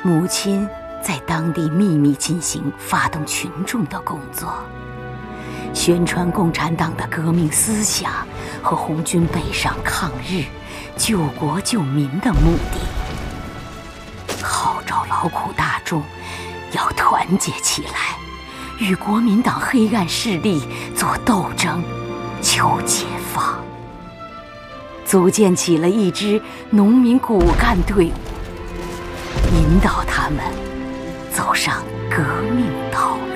母亲在当地秘密进行发动群众的工作，宣传共产党的革命思想和红军北上抗日、救国救民的目的，号召劳苦大众要团结起来，与国民党黑暗势力做斗争，求解放。组建起了一支农民骨干队伍，引导他们走上革命道路。